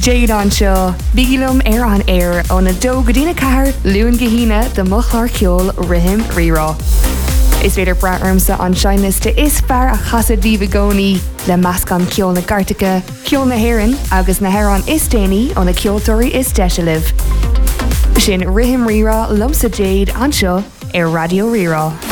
Jade anseo, bigilum an air on a do godina car, luan gahina the muchlar kiol rihim rira. Is féidir braarmsa an seinliste is fear a chasa divagoni le mascan kiol na Gartica, kiol na Heran agus na Heran is déni on a kioltóri is deisiliv. Sin rihim rira lumsa Jade anseo Radio Rira.